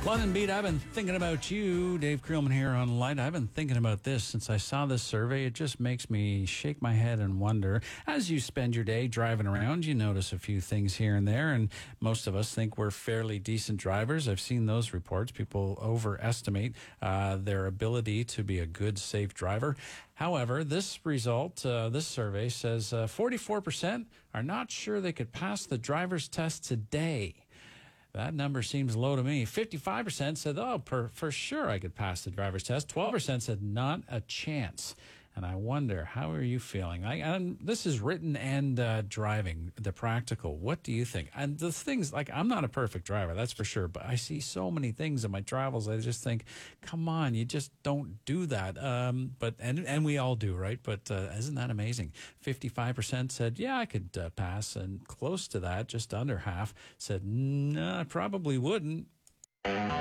London Beat, I've been thinking about you. Dave Creelman here on Light. I've been thinking about this since I saw this survey. It just makes me shake my head and wonder. As you spend your day driving around, you notice a few things here and there, and most of us think we're fairly decent drivers. I've seen those reports. People overestimate their ability to be a good, safe driver. However, this result, this survey says 44% are not sure they could pass the driver's test today. That number seems low to me. 55% said, for sure I could pass the driver's test. 12% said, not a chance. And I wonder, how are you feeling? This is written and driving, the practical. What do you think? And the things, like, I'm not a perfect driver, that's for sure, but I see so many things in my travels, I just think, come on, you just don't do that. And we all do, right? But isn't that amazing? 55% said, yeah, I could pass, and close to that, just under half, said, no, I probably wouldn't.